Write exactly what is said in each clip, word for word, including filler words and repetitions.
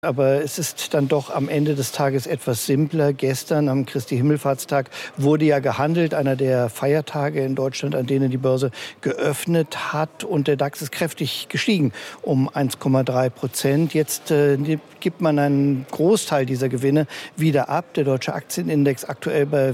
Aber es ist dann doch am Ende des Tages etwas simpler. Gestern am Christi Himmelfahrtstag wurde ja gehandelt, einer der Feiertage in Deutschland, an denen die Börse geöffnet hat. Und der DAX ist kräftig gestiegen um eins Komma drei Prozent. Jetzt äh, gibt man einen Großteil dieser Gewinne wieder ab. Der deutsche Aktienindex aktuell bei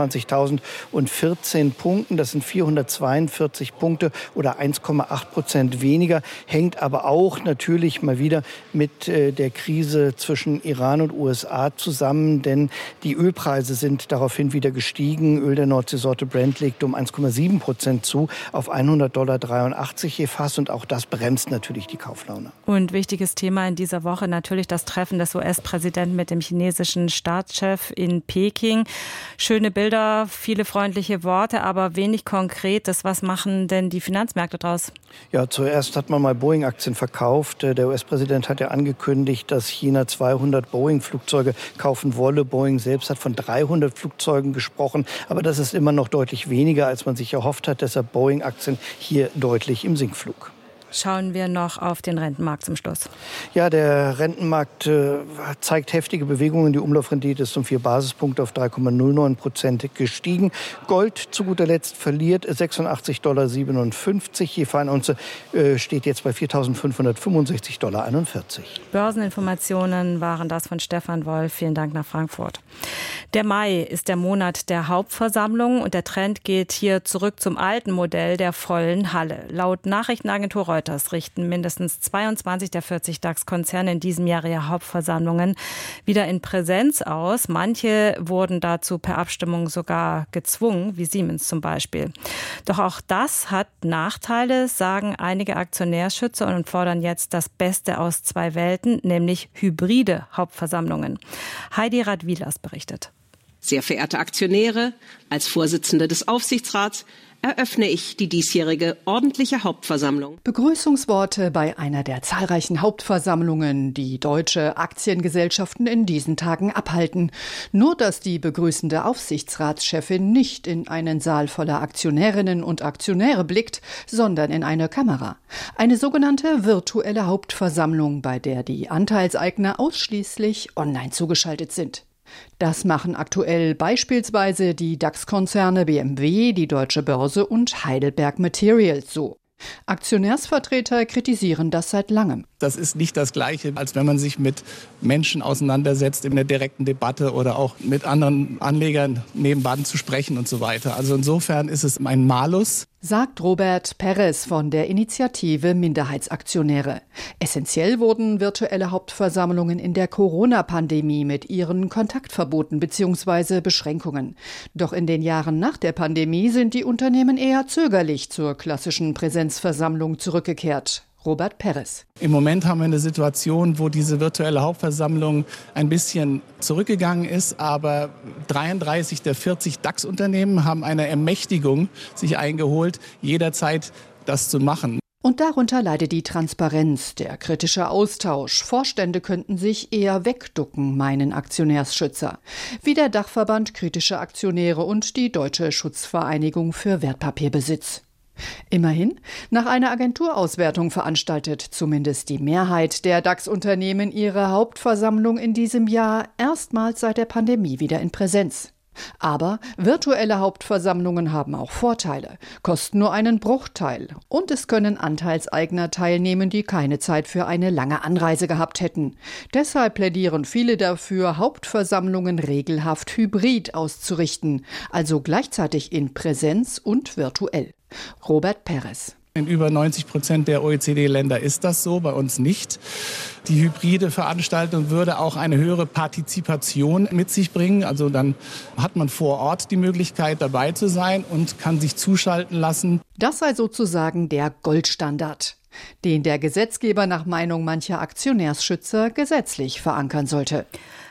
vierundzwanzigtausendvierzehn Punkten. Das sind vierhundertzweiundvierzig Punkte oder eins Komma acht Prozent weniger. Hängt aber auch natürlich mal wieder mit äh, der Krise Krise zwischen Iran und U S A zusammen, denn die Ölpreise sind daraufhin wieder gestiegen. Öl der Nordseesorte Brent legt um eins Komma sieben Prozent zu auf hundert Dollar dreiundachtzig je Fass und auch das bremst natürlich die Kauflaune. Und wichtiges Thema in dieser Woche natürlich das Treffen des U S-Präsidenten mit dem chinesischen Staatschef in Peking. Schöne Bilder, viele freundliche Worte, aber wenig Konkretes. Was machen denn die Finanzmärkte draus? Ja, zuerst hat man mal Boeing-Aktien verkauft. Der U S-Präsident hat ja angekündigt, dass China zweihundert Boeing-Flugzeuge kaufen wolle. Boeing selbst hat von dreihundert Flugzeugen gesprochen. Aber das ist immer noch deutlich weniger, als man sich erhofft hat. Deshalb Boeing-Aktien hier deutlich im Sinkflug. Schauen wir noch auf den Rentenmarkt zum Schluss. Ja, der Rentenmarkt äh, zeigt heftige Bewegungen. Die Umlaufrendite ist um vier Basispunkte auf drei Komma null neun Prozent gestiegen. Gold zu guter Letzt verliert sechsundachtzig Komma siebenundfünfzig Dollar. Je Feinunze äh, steht jetzt bei viertausendfünfhundertfünfundsechzig Komma einundvierzig Dollar. Börseninformationen waren das von Stefan Wolf. Vielen Dank nach Frankfurt. Der Mai ist der Monat der Hauptversammlung und der Trend geht hier zurück zum alten Modell der vollen Halle. Laut Nachrichtenagentur Reuters richten mindestens zweiundzwanzig der vierzig DAX-Konzerne in diesem Jahr ihre Hauptversammlungen wieder in Präsenz aus. Manche wurden dazu per Abstimmung sogar gezwungen, wie Siemens zum Beispiel. Doch auch das hat Nachteile, sagen einige Aktionärsschützer und fordern jetzt das Beste aus zwei Welten, nämlich hybride Hauptversammlungen. Heidi Radwilas berichtet. Sehr verehrte Aktionäre, als Vorsitzende des Aufsichtsrats eröffne ich die diesjährige ordentliche Hauptversammlung. Begrüßungsworte bei einer der zahlreichen Hauptversammlungen, die deutsche Aktiengesellschaften in diesen Tagen abhalten. Nur dass die begrüßende Aufsichtsratschefin nicht in einen Saal voller Aktionärinnen und Aktionäre blickt, sondern in eine Kamera. Eine sogenannte virtuelle Hauptversammlung, bei der die Anteilseigner ausschließlich online zugeschaltet sind. Das machen aktuell beispielsweise die DAX-Konzerne B M W, die Deutsche Börse und Heidelberg Materials so. Aktionärsvertreter kritisieren das seit langem. Das ist nicht das Gleiche, als wenn man sich mit Menschen auseinandersetzt in der direkten Debatte oder auch mit anderen Anlegern nebenan zu sprechen und so weiter. Also insofern ist es ein Malus. Sagt Robert Perez von der Initiative Minderheitsaktionäre. Essentiell wurden virtuelle Hauptversammlungen in der Corona-Pandemie mit ihren Kontaktverboten bzw. Beschränkungen. Doch in den Jahren nach der Pandemie sind die Unternehmen eher zögerlich zur klassischen Präsenzversammlung zurückgekehrt. Robert Perez. Im Moment haben wir eine Situation, wo diese virtuelle Hauptversammlung ein bisschen zurückgegangen ist, aber dreiunddreißig der vierzig DAX-Unternehmen haben eine Ermächtigung sich eingeholt, jederzeit das zu machen. Und darunter leidet die Transparenz, der kritische Austausch. Vorstände könnten sich eher wegducken, meinen Aktionärsschützer. Wie der Dachverband Kritische Aktionäre und die Deutsche Schutzvereinigung für Wertpapierbesitz. Immerhin, nach einer Agenturauswertung veranstaltet zumindest die Mehrheit der DAX-Unternehmen ihre Hauptversammlung in diesem Jahr erstmals seit der Pandemie wieder in Präsenz. Aber virtuelle Hauptversammlungen haben auch Vorteile, kosten nur einen Bruchteil und es können Anteilseigner teilnehmen, die keine Zeit für eine lange Anreise gehabt hätten. Deshalb plädieren viele dafür, Hauptversammlungen regelhaft hybrid auszurichten, also gleichzeitig in Präsenz und virtuell. Robert Perez. In über neunzig Prozent der O E C D-Länder ist das so, bei uns nicht. Die hybride Veranstaltung würde auch eine höhere Partizipation mit sich bringen. Also dann hat man vor Ort die Möglichkeit, dabei zu sein und kann sich zuschalten lassen. Das sei sozusagen der Goldstandard, den der Gesetzgeber nach Meinung mancher Aktionärsschützer gesetzlich verankern sollte.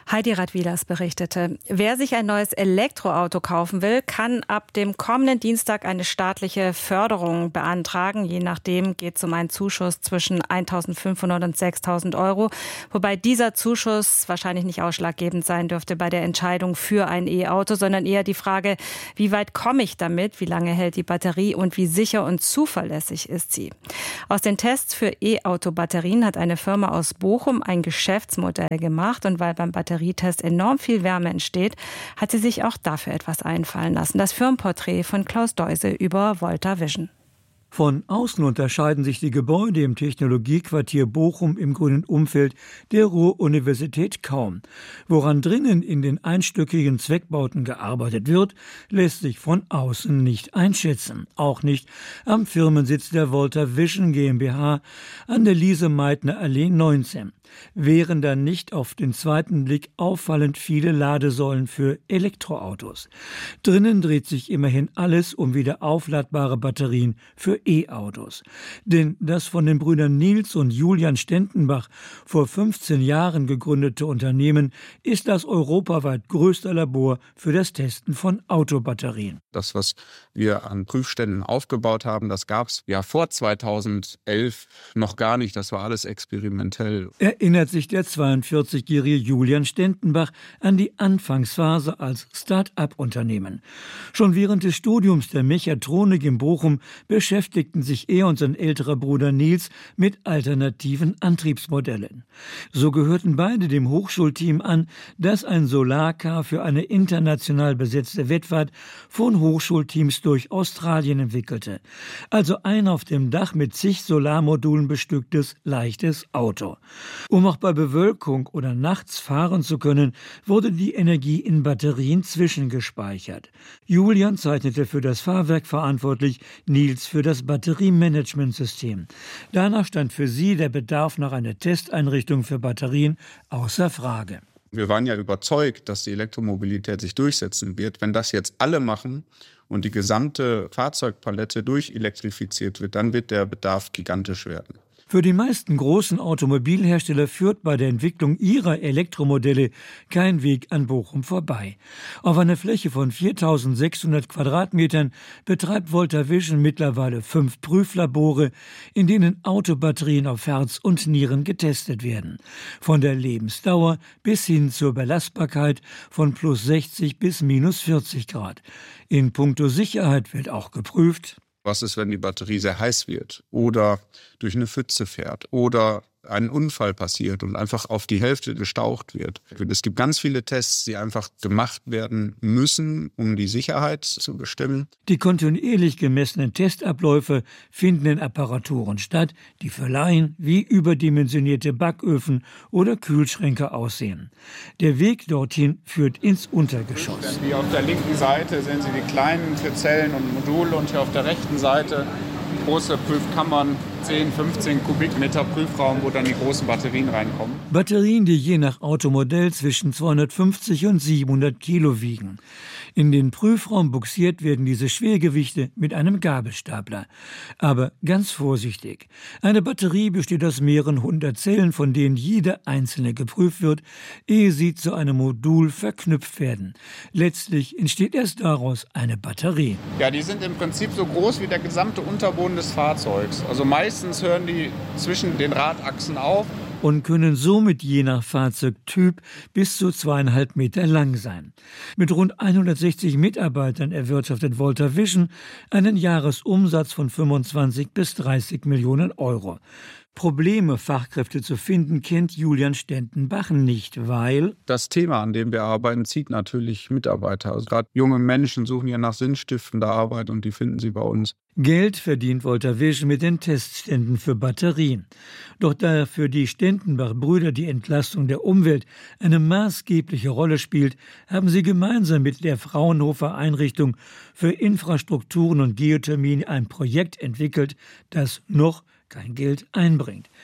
Heidi Radwilas berichtete. Wer sich ein neues Elektroauto kaufen will, kann ab dem kommenden Dienstag eine staatliche Förderung beantragen. Je nachdem geht es um einen Zuschuss zwischen eintausendfünfhundert und sechstausend Euro. Wobei dieser Zuschuss wahrscheinlich nicht ausschlaggebend sein dürfte bei der Entscheidung für ein E-Auto, sondern eher die Frage, wie weit komme ich damit, wie lange hält die Batterie und wie sicher und zuverlässig ist sie. Aus den Tests für E-Auto-Batterien hat eine Firma aus Bochum ein Geschäftsmodell gemacht und weil beim Batterietest enorm viel Wärme entsteht, hat sie sich auch dafür etwas einfallen lassen. Das Firmenporträt von Klaus Deuse über Volta Vision. Von außen unterscheiden sich die Gebäude im Technologiequartier Bochum im grünen Umfeld der Ruhr-Universität kaum. Woran drinnen in den einstöckigen Zweckbauten gearbeitet wird, lässt sich von außen nicht einschätzen. Auch nicht am Firmensitz der Volta Vision GmbH an der Lise-Meitner-Allee neunzehn. Wären dann nicht auf den zweiten Blick auffallend viele Ladesäulen für Elektroautos. Drinnen dreht sich immerhin alles um wieder aufladbare Batterien für E-Autos. Denn das von den Brüdern Nils und Julian Stendenbach vor fünfzehn Jahren gegründete Unternehmen ist das europaweit größte Labor für das Testen von Autobatterien. Das, was wir an Prüfständen aufgebaut haben, das gab es ja vor zweitausendelf noch gar nicht. Das war alles experimentell. Erinnert sich der zweiundvierzigjährige Julian Stendenbach an die Anfangsphase als Start-up-Unternehmen. Schon während des Studiums der Mechatronik in Bochum beschäftigten sich er und sein älterer Bruder Nils mit alternativen Antriebsmodellen. So gehörten beide dem Hochschulteam an, das ein Solarcar für eine international besetzte Wettfahrt von Hochschulteams durch Australien entwickelte. Also ein auf dem Dach mit zig Solarmodulen bestücktes, leichtes Auto. Um auch bei Bewölkung oder nachts fahren zu können, wurde die Energie in Batterien zwischengespeichert. Julian zeichnete für das Fahrwerk verantwortlich, Nils für das Batteriemanagementsystem. Danach stand für sie der Bedarf nach einer Testeinrichtung für Batterien außer Frage. Wir waren ja überzeugt, dass die Elektromobilität sich durchsetzen wird. Wenn das jetzt alle machen und die gesamte Fahrzeugpalette durchelektrifiziert wird, dann wird der Bedarf gigantisch werden. Für die meisten großen Automobilhersteller führt bei der Entwicklung ihrer Elektromodelle kein Weg an Bochum vorbei. Auf einer Fläche von viertausendsechshundert Quadratmetern betreibt Volta Vision mittlerweile fünf Prüflabore, in denen Autobatterien auf Herz und Nieren getestet werden. Von der Lebensdauer bis hin zur Belastbarkeit von plus sechzig bis minus vierzig Grad. In puncto Sicherheit wird auch geprüft: Was ist, wenn die Batterie sehr heiß wird oder durch eine Pfütze fährt oder ein Unfall passiert und einfach auf die Hälfte gestaucht wird? Es gibt ganz viele Tests, die einfach gemacht werden müssen, um die Sicherheit zu bestimmen. Die kontinuierlich gemessenen Testabläufe finden in Apparaturen statt, die für Laien wie überdimensionierte Backöfen oder Kühlschränke aussehen. Der Weg dorthin führt ins Untergeschoss. Hier auf der linken Seite sehen Sie die kleinen für Zellen und Module und hier auf der rechten Seite große Prüfkammern, zehn, fünfzehn Kubikmeter Prüfraum, wo dann die großen Batterien reinkommen. Batterien, die je nach Automodell zwischen zweihundertfünfzig und siebenhundert Kilo wiegen. In den Prüfraum buxiert werden diese Schwergewichte mit einem Gabelstapler. Aber ganz vorsichtig. Eine Batterie besteht aus mehreren hundert Zellen, von denen jede einzelne geprüft wird, ehe sie zu einem Modul verknüpft werden. Letztlich entsteht erst daraus eine Batterie. Ja, die sind im Prinzip so groß wie der gesamte Unterboden des Fahrzeugs. Also meistens hören die zwischen den Radachsen auf. Und können somit je nach Fahrzeugtyp bis zu zweieinhalb Meter lang sein. Mit rund hundertsechzig Mitarbeitern erwirtschaftet Volta Vision einen Jahresumsatz von fünfundzwanzig bis dreißig Millionen Euro. Probleme, Fachkräfte zu finden, kennt Julian Stendenbach nicht, weil das Thema, an dem wir arbeiten, zieht natürlich Mitarbeiter. Also gerade junge Menschen suchen ja nach sinnstiftender Arbeit und die finden sie bei uns. Geld verdient Volta Vision mit den Testständen für Batterien. Doch da für die Stendenbach-Brüder die Entlastung der Umwelt eine maßgebliche Rolle spielt, haben sie gemeinsam mit der Fraunhofer Einrichtung für Infrastrukturen und Geothermie ein Projekt entwickelt, das noch kein Geld einbringt.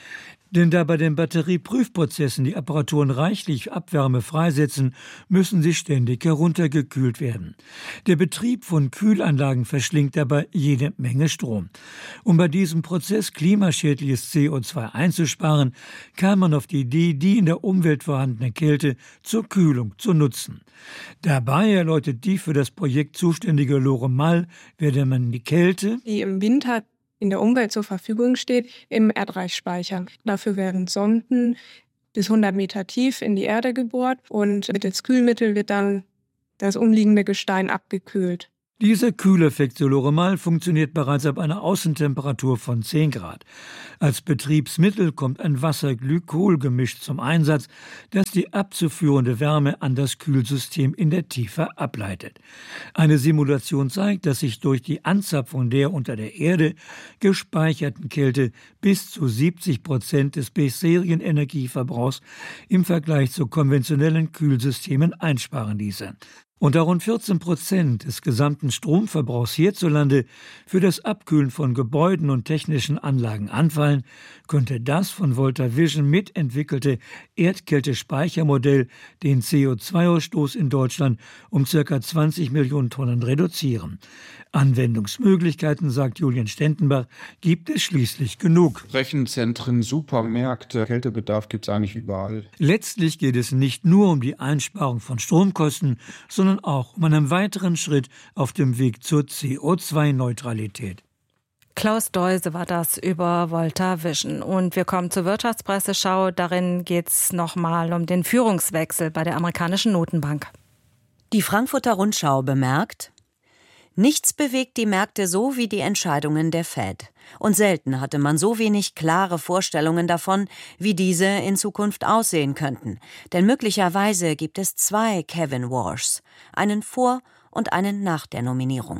Denn da bei den Batterieprüfprozessen die Apparaturen reichlich Abwärme freisetzen, müssen sie ständig heruntergekühlt werden. Der Betrieb von Kühlanlagen verschlingt dabei jede Menge Strom. Um bei diesem Prozess klimaschädliches C O zwei einzusparen, kam man auf die Idee, die in der Umwelt vorhandene Kälte zur Kühlung zu nutzen. Dabei erläutert die für das Projekt zuständige Lore Mall, werde man die Kälte, die im Winter in der Umwelt zur Verfügung steht, im Erdreich speichern. Dafür werden Sonden bis hundert Meter tief in die Erde gebohrt und mittels Kühlmittel wird dann das umliegende Gestein abgekühlt. Dieser Kühleffekt, so Lore Mall, funktioniert bereits ab einer Außentemperatur von zehn Grad. Als Betriebsmittel kommt ein Wasser-Glykol-Gemisch zum Einsatz, das die abzuführende Wärme an das Kühlsystem in der Tiefe ableitet. Eine Simulation zeigt, dass sich durch die Anzapfung der unter der Erde gespeicherten Kälte bis zu siebzig Prozent des bisherigen Energieverbrauchs im Vergleich zu konventionellen Kühlsystemen einsparen ließe. Und da rund vierzehn Prozent des gesamten Stromverbrauchs hierzulande für das Abkühlen von Gebäuden und technischen Anlagen anfallen, könnte das von Volta Vision mitentwickelte Erdkältespeichermodell den C O zwei Ausstoß in Deutschland um ca. zwanzig Millionen Tonnen reduzieren. Anwendungsmöglichkeiten, sagt Julian Stentenbach, gibt es schließlich genug. Rechenzentren, Supermärkte, Kältebedarf gibt es eigentlich überall. Letztlich geht es nicht nur um die Einsparung von Stromkosten, sondern auch um einen weiteren Schritt auf dem Weg zur C O zwei Neutralität. Klaus Deuse war das über Volta Vision. Und wir kommen zur Wirtschaftspresseschau. Darin geht es nochmal um den Führungswechsel bei der amerikanischen Notenbank. Die Frankfurter Rundschau bemerkt: Nichts bewegt die Märkte so wie die Entscheidungen der Fed. Und selten hatte man so wenig klare Vorstellungen davon, wie diese in Zukunft aussehen könnten. Denn möglicherweise gibt es zwei Kevin Walshs, einen vor und einen nach der Nominierung.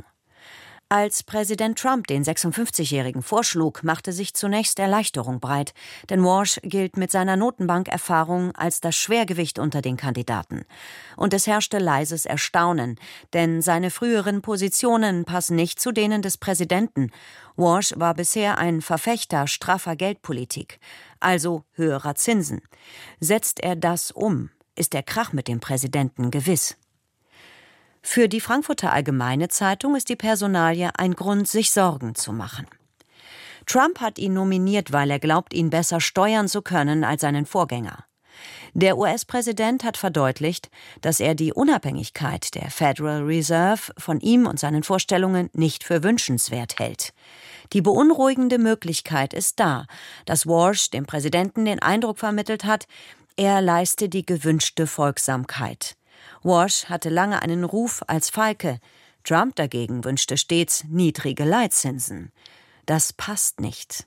Als Präsident Trump den sechsundfünfzigjährigen vorschlug, machte sich zunächst Erleichterung breit, denn Walsh gilt mit seiner Notenbankerfahrung als das Schwergewicht unter den Kandidaten. Und es herrschte leises Erstaunen, denn seine früheren Positionen passen nicht zu denen des Präsidenten. Walsh war bisher ein Verfechter straffer Geldpolitik, also höherer Zinsen. Setzt er das um, ist der Krach mit dem Präsidenten gewiss. Für die Frankfurter Allgemeine Zeitung ist die Personalie ein Grund, sich Sorgen zu machen. Trump hat ihn nominiert, weil er glaubt, ihn besser steuern zu können als seinen Vorgänger. Der U S-Präsident hat verdeutlicht, dass er die Unabhängigkeit der Federal Reserve von ihm und seinen Vorstellungen nicht für wünschenswert hält. Die beunruhigende Möglichkeit ist da, dass Walsh dem Präsidenten den Eindruck vermittelt hat, er leiste die gewünschte Folgsamkeit. Walsh hatte lange einen Ruf als Falke. Trump dagegen wünschte stets niedrige Leitzinsen. Das passt nicht.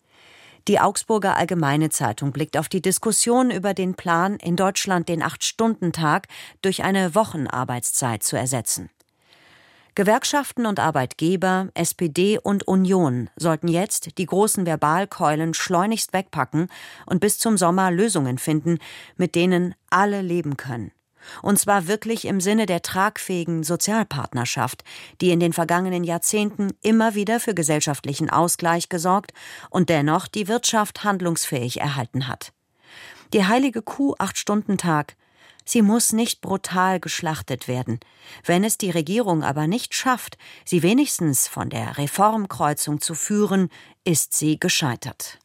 Die Augsburger Allgemeine Zeitung blickt auf die Diskussion über den Plan, in Deutschland den Acht-Stunden-Tag durch eine Wochenarbeitszeit zu ersetzen. Gewerkschaften und Arbeitgeber, S P D und Union sollten jetzt die großen Verbalkeulen schleunigst wegpacken und bis zum Sommer Lösungen finden, mit denen alle leben können. Und zwar wirklich im Sinne der tragfähigen Sozialpartnerschaft, die in den vergangenen Jahrzehnten immer wieder für gesellschaftlichen Ausgleich gesorgt und dennoch die Wirtschaft handlungsfähig erhalten hat. Die heilige Kuh Acht-Stunden-Tag, sie muss nicht brutal geschlachtet werden. Wenn es die Regierung aber nicht schafft, sie wenigstens von der Reformkreuzung zu führen, ist sie gescheitert.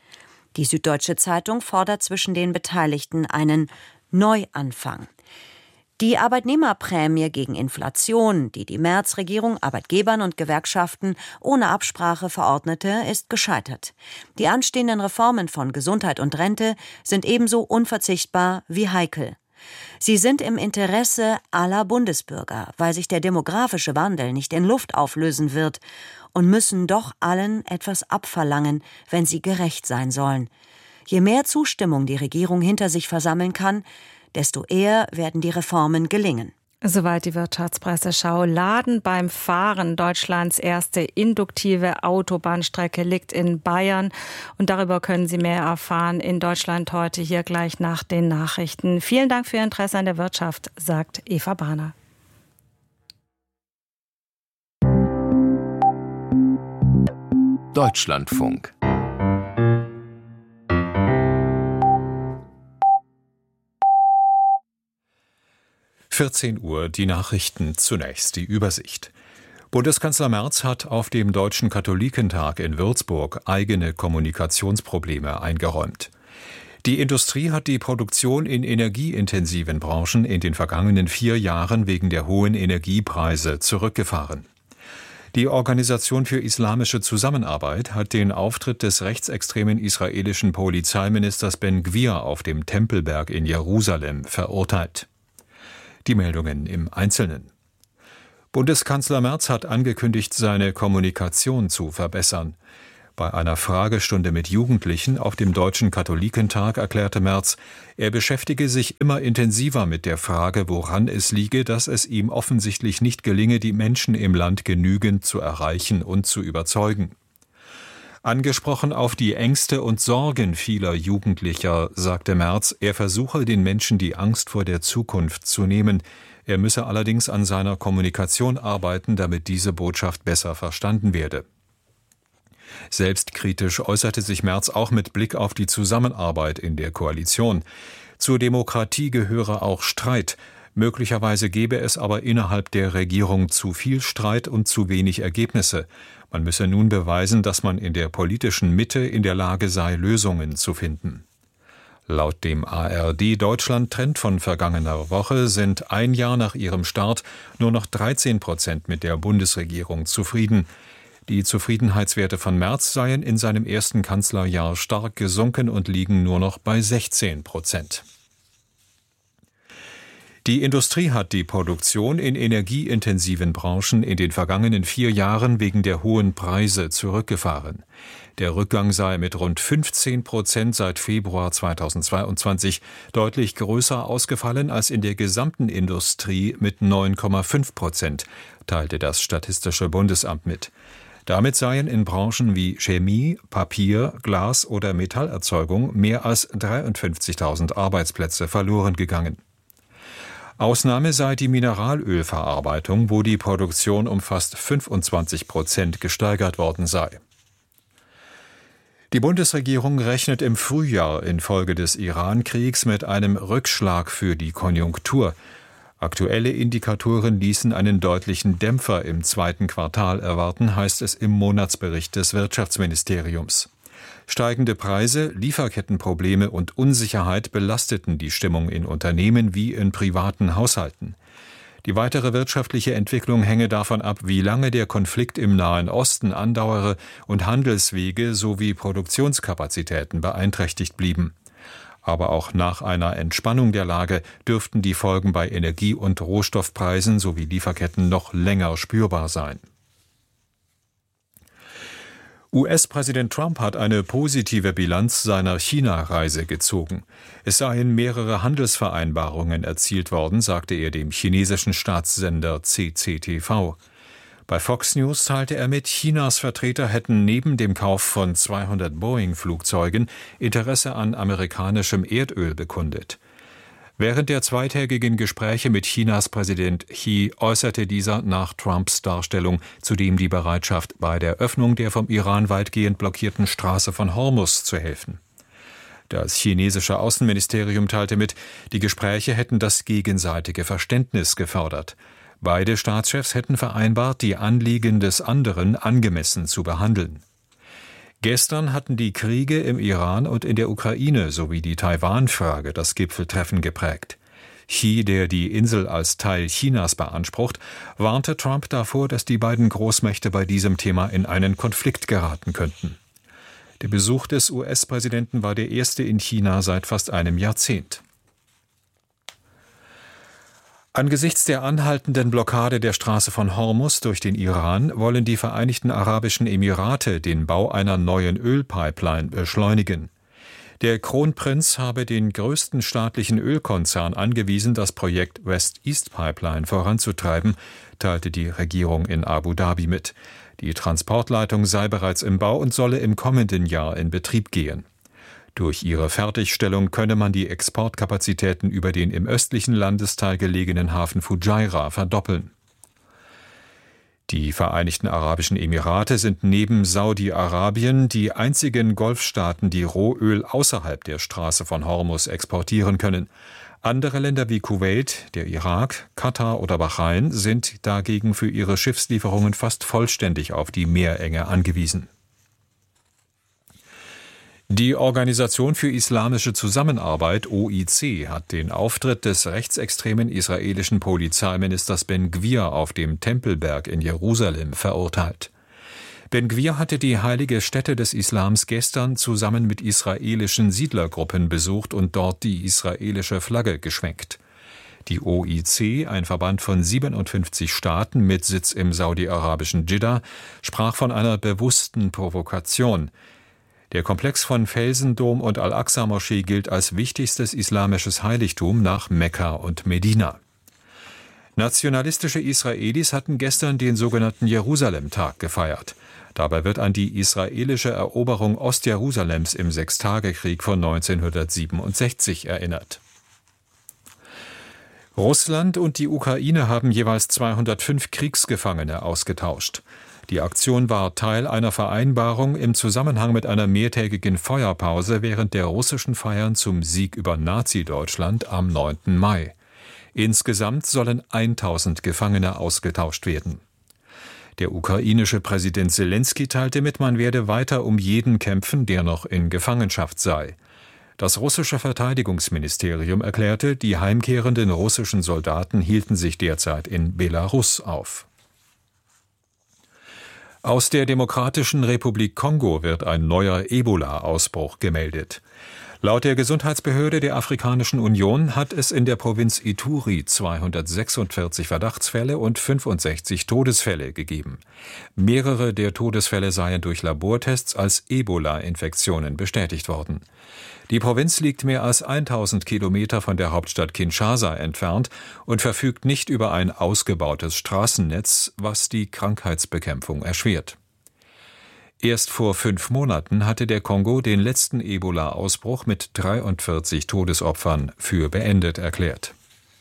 Die Süddeutsche Zeitung fordert zwischen den Beteiligten einen Neuanfang. Die Arbeitnehmerprämie gegen Inflation, die die Merz-Regierung Arbeitgebern und Gewerkschaften ohne Absprache verordnete, ist gescheitert. Die anstehenden Reformen von Gesundheit und Rente sind ebenso unverzichtbar wie heikel. Sie sind im Interesse aller Bundesbürger, weil sich der demografische Wandel nicht in Luft auflösen wird, und müssen doch allen etwas abverlangen, wenn sie gerecht sein sollen. Je mehr Zustimmung die Regierung hinter sich versammeln kann, desto eher werden die Reformen gelingen. Soweit die Wirtschaftspresseschau. Laden beim Fahren. Deutschlands erste induktive Autobahnstrecke liegt in Bayern. Und darüber können Sie mehr erfahren in Deutschland heute, hier gleich nach den Nachrichten. Vielen Dank für Ihr Interesse an der Wirtschaft, sagt Eva Bahner. Deutschlandfunk. vierzehn Uhr die Nachrichten, zunächst die Übersicht. Bundeskanzler Merz hat auf dem Deutschen Katholikentag in Würzburg eigene Kommunikationsprobleme eingeräumt. Die Industrie hat die Produktion in energieintensiven Branchen in den vergangenen vier Jahren wegen der hohen Energiepreise zurückgefahren. Die Organisation für islamische Zusammenarbeit hat den Auftritt des rechtsextremen israelischen Polizeiministers Ben Gvir auf dem Tempelberg in Jerusalem verurteilt. Die Meldungen im Einzelnen. Bundeskanzler Merz hat angekündigt, seine Kommunikation zu verbessern. Bei einer Fragestunde mit Jugendlichen auf dem Deutschen Katholikentag erklärte Merz, er beschäftige sich immer intensiver mit der Frage, woran es liege, dass es ihm offensichtlich nicht gelinge, die Menschen im Land genügend zu erreichen und zu überzeugen. Angesprochen auf die Ängste und Sorgen vieler Jugendlicher, sagte Merz, er versuche den Menschen die Angst vor der Zukunft zu nehmen. Er müsse allerdings an seiner Kommunikation arbeiten, damit diese Botschaft besser verstanden werde. Selbstkritisch äußerte sich Merz auch mit Blick auf die Zusammenarbeit in der Koalition. Zur Demokratie gehöre auch Streit. Möglicherweise gebe es aber innerhalb der Regierung zu viel Streit und zu wenig Ergebnisse. Man müsse nun beweisen, dass man in der politischen Mitte in der Lage sei, Lösungen zu finden. Laut dem A R D-Deutschland-Trend von vergangener Woche sind ein Jahr nach ihrem Start nur noch dreizehn Prozent mit der Bundesregierung zufrieden. Die Zufriedenheitswerte von Merz seien in seinem ersten Kanzlerjahr stark gesunken und liegen nur noch bei sechzehn Prozent. Die Industrie hat die Produktion in energieintensiven Branchen in den vergangenen vier Jahren wegen der hohen Preise zurückgefahren. Der Rückgang sei mit rund fünfzehn Prozent seit Februar zweitausendzweiundzwanzig deutlich größer ausgefallen als in der gesamten Industrie mit neun Komma fünf Prozent, teilte das Statistische Bundesamt mit. Damit seien in Branchen wie Chemie, Papier, Glas oder Metallerzeugung mehr als dreiundfünfzigtausend Arbeitsplätze verloren gegangen. Ausnahme sei die Mineralölverarbeitung, wo die Produktion um fast fünfundzwanzig Prozent gesteigert worden sei. Die Bundesregierung rechnet im Frühjahr infolge des Iran-Kriegs mit einem Rückschlag für die Konjunktur. Aktuelle Indikatoren ließen einen deutlichen Dämpfer im zweiten Quartal erwarten, heißt es im Monatsbericht des Wirtschaftsministeriums. Steigende Preise, Lieferkettenprobleme und Unsicherheit belasteten die Stimmung in Unternehmen wie in privaten Haushalten. Die weitere wirtschaftliche Entwicklung hänge davon ab, wie lange der Konflikt im Nahen Osten andauere und Handelswege sowie Produktionskapazitäten beeinträchtigt blieben. Aber auch nach einer Entspannung der Lage dürften die Folgen bei Energie- und Rohstoffpreisen sowie Lieferketten noch länger spürbar sein. U S-Präsident Trump hat eine positive Bilanz seiner China-Reise gezogen. Es seien mehrere Handelsvereinbarungen erzielt worden, sagte er dem chinesischen Staatssender C C T V. Bei Fox News teilte er mit, Chinas Vertreter hätten neben dem Kauf von zweihundert Boeing-Flugzeugen Interesse an amerikanischem Erdöl bekundet. Während der zweitägigen Gespräche mit Chinas Präsident Xi äußerte dieser nach Trumps Darstellung zudem die Bereitschaft, bei der Öffnung der vom Iran weitgehend blockierten Straße von Hormuz zu helfen. Das chinesische Außenministerium teilte mit, die Gespräche hätten das gegenseitige Verständnis gefördert. Beide Staatschefs hätten vereinbart, die Anliegen des anderen angemessen zu behandeln. Gestern hatten die Kriege im Iran und in der Ukraine sowie die Taiwan-Frage das Gipfeltreffen geprägt. Xi, der die Insel als Teil Chinas beansprucht, warnte Trump davor, dass die beiden Großmächte bei diesem Thema in einen Konflikt geraten könnten. Der Besuch des U S-Präsidenten war der erste in China seit fast einem Jahrzehnt. Angesichts der anhaltenden Blockade der Straße von Hormuz durch den Iran wollen die Vereinigten Arabischen Emirate den Bau einer neuen Ölpipeline beschleunigen. Der Kronprinz habe den größten staatlichen Ölkonzern angewiesen, das Projekt West East Pipeline voranzutreiben, teilte die Regierung in Abu Dhabi mit. Die Transportleitung sei bereits im Bau und solle im kommenden Jahr in Betrieb gehen. Durch ihre Fertigstellung könne man die Exportkapazitäten über den im östlichen Landesteil gelegenen Hafen Fujairah verdoppeln. Die Vereinigten Arabischen Emirate sind neben Saudi-Arabien die einzigen Golfstaaten, die Rohöl außerhalb der Straße von Hormuz exportieren können. Andere Länder wie Kuwait, der Irak, Katar oder Bahrain sind dagegen für ihre Schiffslieferungen fast vollständig auf die Meerenge angewiesen. Die Organisation für Islamische Zusammenarbeit, O I C, hat den Auftritt des rechtsextremen israelischen Polizeiministers Ben-Gvir auf dem Tempelberg in Jerusalem verurteilt. Ben-Gvir hatte die heilige Stätte des Islams gestern zusammen mit israelischen Siedlergruppen besucht und dort die israelische Flagge geschwenkt. Die O I C, ein Verband von siebenundfünfzig Staaten mit Sitz im saudi-arabischen Dschidda, sprach von einer bewussten Provokation. Der Komplex von Felsendom und Al-Aqsa-Moschee gilt als wichtigstes islamisches Heiligtum nach Mekka und Medina. Nationalistische Israelis hatten gestern den sogenannten Jerusalem-Tag gefeiert. Dabei wird an die israelische Eroberung Ostjerusalems im Sechstagekrieg von neunzehnhundertsiebenundsechzig erinnert. Russland und die Ukraine haben jeweils zweihundertfünf Kriegsgefangene ausgetauscht. Die Aktion war Teil einer Vereinbarung im Zusammenhang mit einer mehrtägigen Feuerpause während der russischen Feiern zum Sieg über Nazi-Deutschland am neunten Mai. Insgesamt sollen tausend Gefangene ausgetauscht werden. Der ukrainische Präsident Selenskyj teilte mit, man werde weiter um jeden kämpfen, der noch in Gefangenschaft sei. Das russische Verteidigungsministerium erklärte, die heimkehrenden russischen Soldaten hielten sich derzeit in Belarus auf. Aus der Demokratischen Republik Kongo wird ein neuer Ebola-Ausbruch gemeldet. Laut der Gesundheitsbehörde der Afrikanischen Union hat es in der Provinz Ituri zweihundertsechsundvierzig Verdachtsfälle und fünfundsechzig Todesfälle gegeben. Mehrere der Todesfälle seien durch Labortests als Ebola-Infektionen bestätigt worden. Die Provinz liegt mehr als tausend Kilometer von der Hauptstadt Kinshasa entfernt und verfügt nicht über ein ausgebautes Straßennetz, was die Krankheitsbekämpfung erschwert. Erst vor fünf Monaten hatte der Kongo den letzten Ebola-Ausbruch mit dreiundvierzig Todesopfern für beendet erklärt.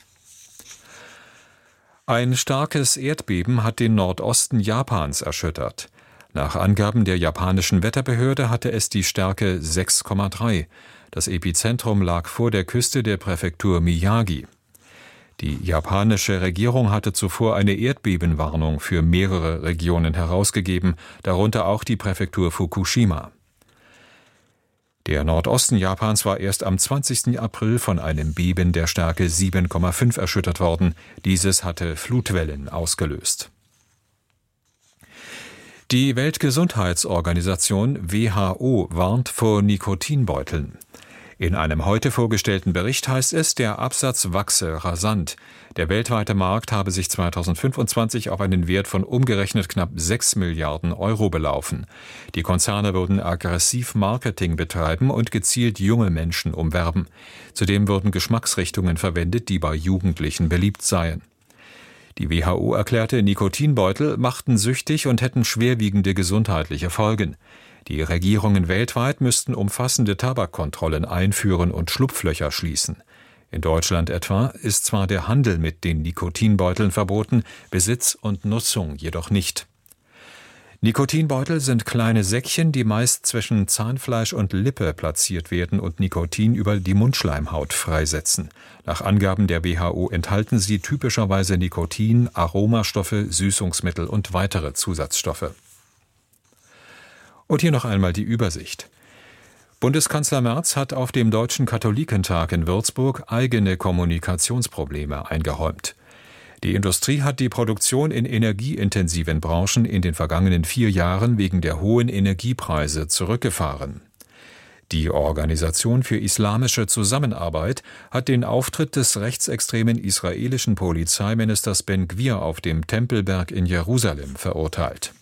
Ein starkes Erdbeben hat den Nordosten Japans erschüttert. Nach Angaben der japanischen Wetterbehörde hatte es die Stärke sechs Komma drei. Das Epizentrum lag vor der Küste der Präfektur Miyagi. Die japanische Regierung hatte zuvor eine Erdbebenwarnung für mehrere Regionen herausgegeben, darunter auch die Präfektur Fukushima. Der Nordosten Japans war erst am zwanzigsten April von einem Beben der Stärke sieben Komma fünf erschüttert worden. Dieses hatte Flutwellen ausgelöst. Die Weltgesundheitsorganisation W H O warnt vor Nikotinbeuteln. In einem heute vorgestellten Bericht heißt es, der Absatz wachse rasant. Der weltweite Markt habe sich zweitausendfünfundzwanzig auf einen Wert von umgerechnet knapp sechs Milliarden Euro belaufen. Die Konzerne würden aggressiv Marketing betreiben und gezielt junge Menschen umwerben. Zudem würden Geschmacksrichtungen verwendet, die bei Jugendlichen beliebt seien. Die W H O erklärte, Nikotinbeutel machten süchtig und hätten schwerwiegende gesundheitliche Folgen. Die Regierungen weltweit müssten umfassende Tabakkontrollen einführen und Schlupflöcher schließen. In Deutschland etwa ist zwar der Handel mit den Nikotinbeuteln verboten, Besitz und Nutzung jedoch nicht. Nikotinbeutel sind kleine Säckchen, die meist zwischen Zahnfleisch und Lippe platziert werden und Nikotin über die Mundschleimhaut freisetzen. Nach Angaben der W H O enthalten sie typischerweise Nikotin, Aromastoffe, Süßungsmittel und weitere Zusatzstoffe. Und hier noch einmal die Übersicht. Bundeskanzler Merz hat auf dem Deutschen Katholikentag in Würzburg eigene Kommunikationsprobleme eingeräumt. Die Industrie hat die Produktion in energieintensiven Branchen in den vergangenen vier Jahren wegen der hohen Energiepreise zurückgefahren. Die Organisation für Islamische Zusammenarbeit hat den Auftritt des rechtsextremen israelischen Polizeiministers Ben-Gvir auf dem Tempelberg in Jerusalem verurteilt.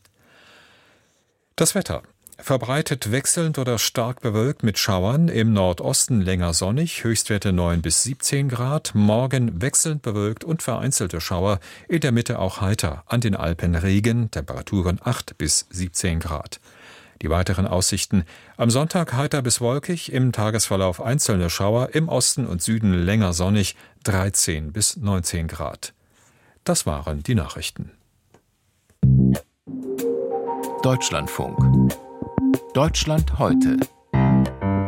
Das Wetter. Verbreitet wechselnd oder stark bewölkt mit Schauern, im Nordosten länger sonnig, Höchstwerte neun bis siebzehn Grad, morgen wechselnd bewölkt und vereinzelte Schauer, in der Mitte auch heiter, an den Alpen Regen, Temperaturen acht bis siebzehn Grad. Die weiteren Aussichten: am Sonntag heiter bis wolkig, im Tagesverlauf einzelne Schauer, im Osten und Süden länger sonnig, dreizehn bis neunzehn Grad. Das waren die Nachrichten. Deutschlandfunk. Deutschland heute.